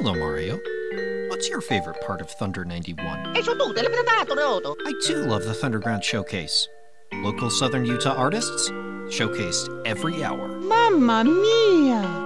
Hello, Mario. What's your favorite part of Thunder 91? E su tutte le preparato, Roto. I too love the Thunderground Showcase. Local Southern Utah artists showcased every hour. Mamma mia!